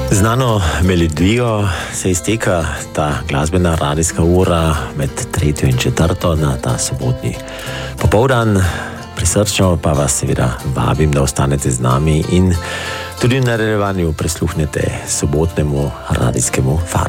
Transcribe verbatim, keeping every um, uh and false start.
Znano melodijo se izteka ta glasbena radijska ura med tretjo in četrto na ta sobotni popoldan. Prisrčno pa vas seveda vabim, da ostanete z nami in tudi v nadaljevanju prisluhnete sobotnemu radijskemu Varu.